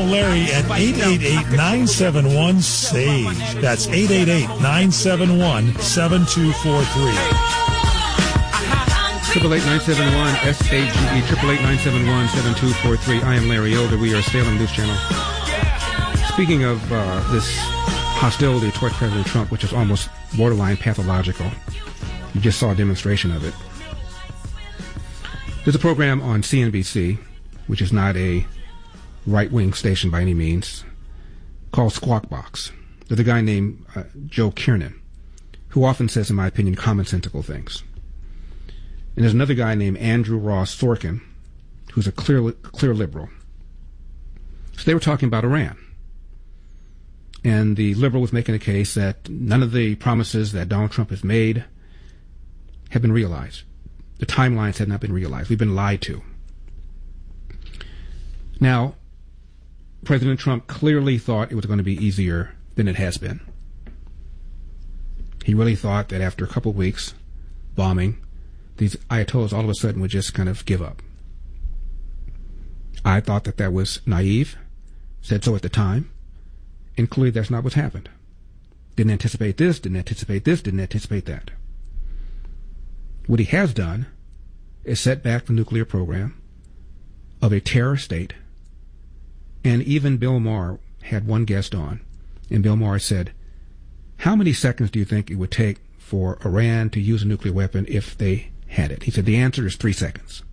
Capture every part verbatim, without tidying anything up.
Email Larry at eight eight eight, nine seven one, SAGE. That's eight eight eight, nine seven one, seven two four three. Triple eight nine seven one S A G E. Triple eight nine seven one seven two four three. I am Larry Elder. We are Salem News Channel. Speaking of uh, this hostility toward President Trump, which is almost borderline pathological, you just saw a demonstration of it. There's a program on C N B C, which is not a right-wing station by any means, called Squawk Box. There's a guy named uh, Joe Kiernan, who often says, in my opinion, commonsensical things. And there's another guy named Andrew Ross Sorkin, who's a clear, clear liberal. So they were talking about Iran. And the liberal was making a case that none of the promises that Donald Trump has made have been realized. The timelines have not been realized. We've been lied to. Now, President Trump clearly thought it was going to be easier than it has been. He really thought that after a couple of weeks bombing, these Ayatollahs all of a sudden would just kind of give up. I thought that that was naive, said so at the time, and clearly that's not what's happened. Didn't anticipate this, didn't anticipate this, didn't anticipate that. What he has done is set back the nuclear program of a terror state. And even Bill Maher had one guest on, and Bill Maher said, how many seconds do you think it would take for Iran to use a nuclear weapon if they had it? He said the answer is three seconds.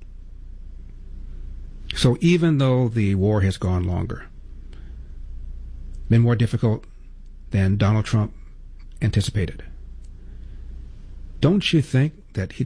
So even though the war has gone longer, been more difficult than Donald Trump anticipated, don't you think that he